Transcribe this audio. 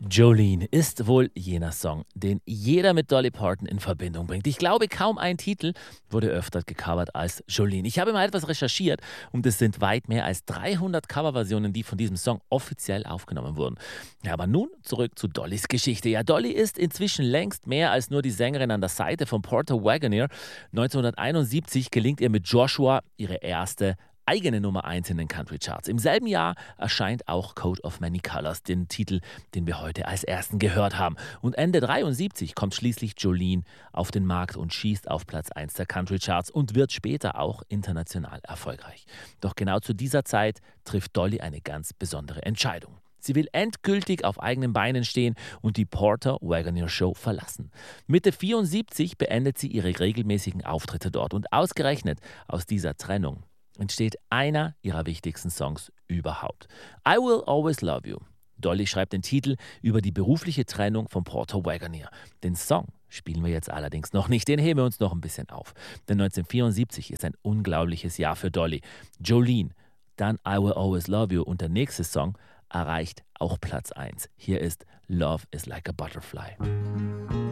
Jolene ist wohl jener Song, den jeder mit Dolly Parton in Verbindung bringt. Ich glaube, kaum ein Titel wurde öfter gecovert als Jolene. Ich habe mal etwas recherchiert und es sind weit mehr als 300 Coverversionen, die von diesem Song offiziell aufgenommen wurden. Ja, aber nun zurück zu Dollys Geschichte. Ja, Dolly ist inzwischen längst mehr als nur die Sängerin an der Seite von Porter Wagoner. 1971 gelingt ihr mit Joshua ihre erste eigene Nummer 1 in den Country Charts. Im selben Jahr erscheint auch Coat of Many Colors, den Titel, den wir heute als ersten gehört haben. Und Ende 73 kommt schließlich Jolene auf den Markt und schießt auf Platz 1 der Country Charts und wird später auch international erfolgreich. Doch genau zu dieser Zeit trifft Dolly eine ganz besondere Entscheidung. Sie will endgültig auf eigenen Beinen stehen und die Porter Wagoner Show verlassen. Mitte 74 beendet sie ihre regelmäßigen Auftritte dort und ausgerechnet aus dieser Trennung entsteht einer ihrer wichtigsten Songs überhaupt. I Will Always Love You. Dolly schreibt den Titel über die berufliche Trennung von Porter Wagoner. Den Song spielen wir jetzt allerdings noch nicht, den heben wir uns noch ein bisschen auf. Denn 1974 ist ein unglaubliches Jahr für Dolly. Jolene, dann I Will Always Love You und der nächste Song erreicht auch Platz 1. Hier ist Love is Like a Butterfly.